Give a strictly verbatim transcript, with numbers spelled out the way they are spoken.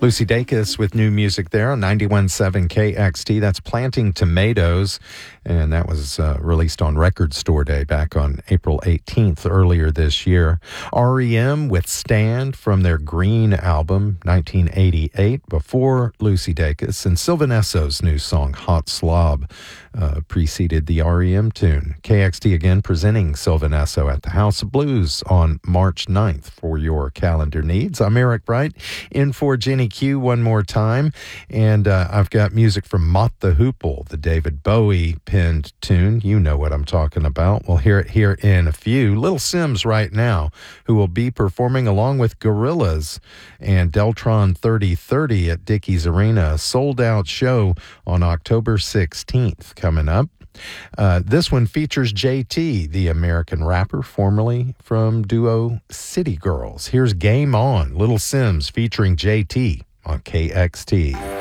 Lucy Dacus with new music there on ninety-one point seven K X T. That's Planting Tomatoes, and that was uh, released on Record Store Day back on April eighteenth earlier this year. R E M with Stand from their Green album, nineteen eighty-eight, before Lucy Dacus, and Sylvan Esso's new song, Hot Slob, uh, preceded the R E M tune. K X T again presenting Sylvan Esso at the House of Blues on March ninth for your calendar needs. I'm Eric Bright, in for Jenny Q one more time, and uh, I've got music from Mott the Hoople, the David Bowie penned tune. You know what I'm talking about. We'll hear it here in a few. Little Simz right now, who will be performing along with Gorillaz and Deltron thirty thirty at Dickies Arena, a sold-out show on October sixteenth coming up. Uh, this one features J T, the American rapper, formerly from duo City Girls. Here's Game On, Little Simz featuring J T on K X T.